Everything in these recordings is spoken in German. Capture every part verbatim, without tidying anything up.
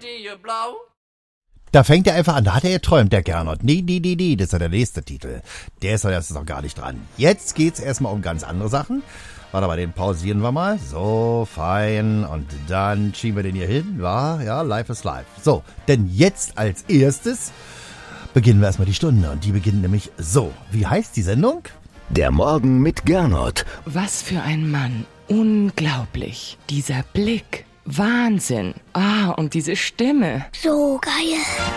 dir blau? Da fängt er einfach an, da hat er geträumt, der Gernot. Nee, nee, nee, nee, das ist ja der nächste Titel. Der ist ja jetzt noch gar nicht dran. Jetzt geht's erstmal um ganz andere Sachen. Warte mal, den pausieren wir mal. So, fein. Und dann schieben wir den hier hin. Ja, ja, life is life. So, denn jetzt als erstes beginnen wir erstmal die Stunde. Und die beginnt nämlich so. Wie heißt die Sendung? Der Morgen mit Gernot. Was für ein Mann. Unglaublich. Dieser Blick. Wahnsinn. Ah, und diese Stimme. So geil.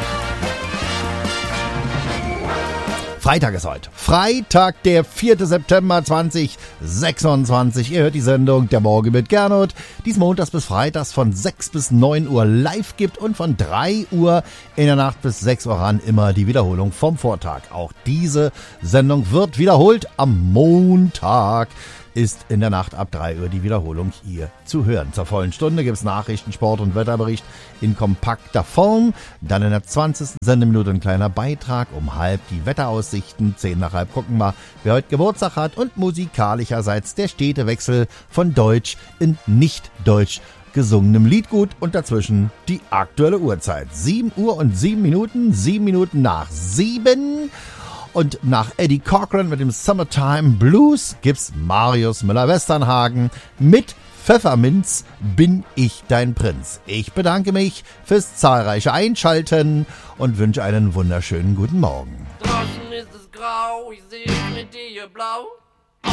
Freitag ist heute. Freitag, der vierter September zweitausendsechsundzwanzig. Ihr hört die Sendung Der Morgen mit Gernot, die es montags bis freitags von sechs bis neun Uhr live gibt und von drei Uhr in der Nacht bis sechs Uhr ran immer die Wiederholung vom Vortag. Auch diese Sendung wird wiederholt am Montag. Ist in der Nacht ab drei Uhr die Wiederholung hier zu hören. Zur vollen Stunde gibt es Nachrichten, Sport und Wetterbericht in kompakter Form. Dann in der zwanzigsten Sendeminute ein kleiner Beitrag. Um halb die Wetteraussichten. Zehn nach halb gucken wir, wer heute Geburtstag hat. Und musikalischerseits der stete Wechsel von Deutsch in Nicht-Deutsch gesungenem Liedgut. Und dazwischen die aktuelle Uhrzeit. sieben Uhr und sieben Minuten. sieben Minuten nach sieben. Und nach Eddie Cochran mit dem Summertime Blues gibt's Marius Müller-Westernhagen mit Pfefferminz bin ich dein Prinz. Ich bedanke mich fürs zahlreiche Einschalten und wünsche einen wunderschönen guten Morgen. Draußen ist es grau, ich sehe mit dir blau.